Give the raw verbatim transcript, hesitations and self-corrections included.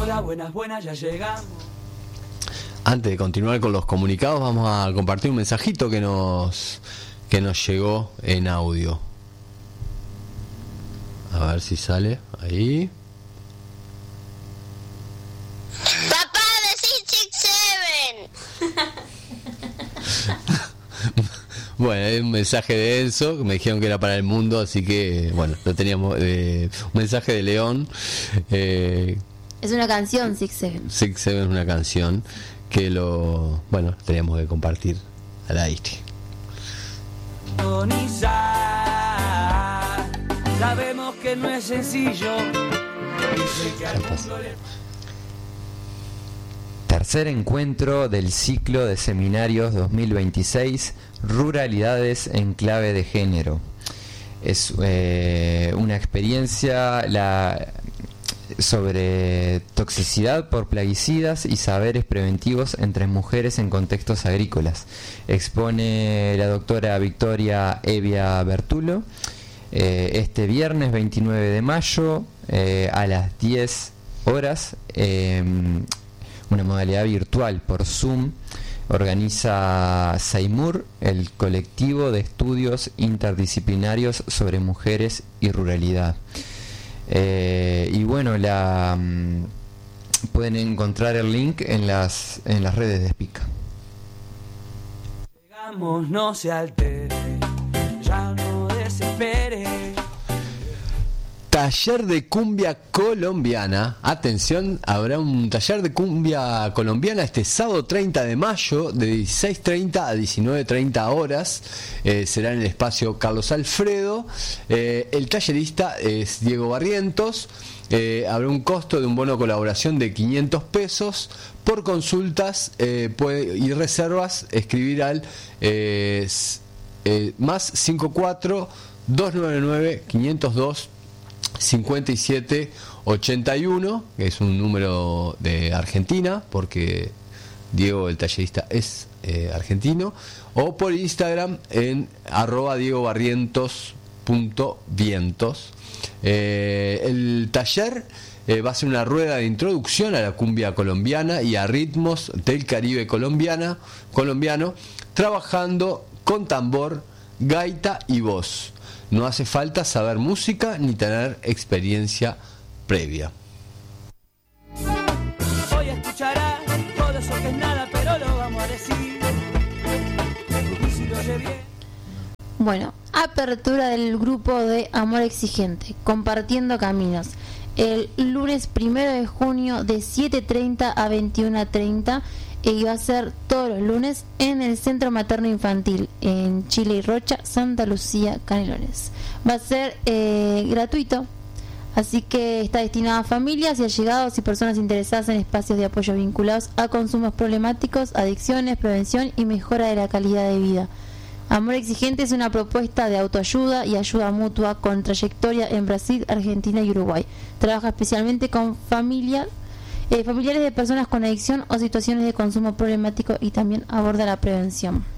Hola, buenas, buenas, ya llegamos. Antes de continuar con los comunicados, vamos a compartir un mensajito que nos que nos llegó en audio. A ver si sale ahí. Papá, decí Six Seven. Bueno, es un mensaje de Enzo, que me dijeron que era para el mundo, así que, bueno, lo teníamos. Eh, un mensaje de León. Eh, es una canción, Six Seven. Six Seven es una canción que lo, bueno, teníamos que compartir al aire. Sabemos que no es sencillo. Tercer encuentro del ciclo de seminarios dos mil veintiséis, Ruralidades en clave de género. Es eh, una experiencia la, sobre toxicidad por plaguicidas y saberes preventivos entre mujeres en contextos agrícolas. Expone la doctora Victoria Evia Bertulo eh, este viernes veintinueve de mayo eh, a las diez horas, eh, una modalidad virtual por Zoom. Organiza SAIMUR, el colectivo de estudios interdisciplinarios sobre mujeres y ruralidad. Eh, y bueno, la um, pueden encontrar el link en las en las redes de Spica. Llegamos, no se altere, ya no desespere. Taller de cumbia colombiana. Atención, habrá un taller de cumbia colombiana este sábado treinta de mayo de dieciséis treinta a diecinueve treinta horas. Eh, será en el espacio Carlos Alfredo. Eh, el tallerista es Diego Barrientos. Eh, habrá un costo de un bono de colaboración de quinientos pesos. Por consultas eh, puede, y reservas, escribir al eh, eh, más cincuenta y cuatro, doscientos noventa y nueve, quinientos dos, cincuenta y siete ochenta y uno, que es un número de Argentina, porque Diego el tallerista es eh, argentino, o por Instagram en arroba diegobarrientos.vientos. Eh, el taller eh, va a ser una rueda de introducción a la cumbia colombiana y a ritmos del Caribe colombiana, colombiano, trabajando con tambor, gaita y voz. No hace falta saber música ni tener experiencia previa. Hoy escuchará todo eso que es nada, pero lo vamos a decir. Y si lo oye bien. Bueno, apertura del grupo de Amor Exigente, Compartiendo Caminos. El lunes primero de junio de siete treinta a veintiuno treinta. Y va a ser todos los lunes en el Centro Materno Infantil en Chile y Rocha, Santa Lucía, Canelones. Va a ser eh, gratuito, así que está destinado a familias y allegados y personas interesadas en espacios de apoyo vinculados a consumos problemáticos, adicciones, prevención y mejora de la calidad de vida. Amor Exigente es una propuesta de autoayuda y ayuda mutua con trayectoria en Brasil, Argentina y Uruguay. Trabaja especialmente con familias Eh, familiares de personas con adicción o situaciones de consumo problemático y también aborda la prevención.